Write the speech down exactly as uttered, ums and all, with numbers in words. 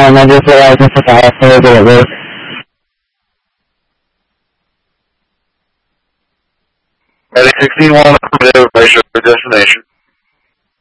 and I just realized I took a half over at work. Heading sixteen one, make sure destination.